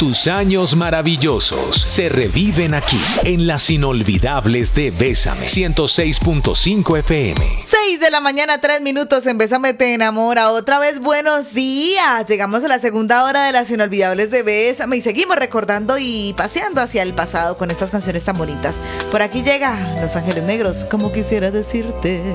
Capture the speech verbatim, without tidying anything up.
tus años maravillosos se reviven aquí, en las inolvidables de Bésame, ciento seis punto cinco F M. seis de la mañana, tres minutos en Bésame te enamora. Otra vez buenos días. Llegamos a la segunda hora de las inolvidables de Bésame y seguimos recordando y paseando hacia el pasado con estas canciones tan bonitas. Por aquí llega Los Ángeles Negros, como quisiera decirte.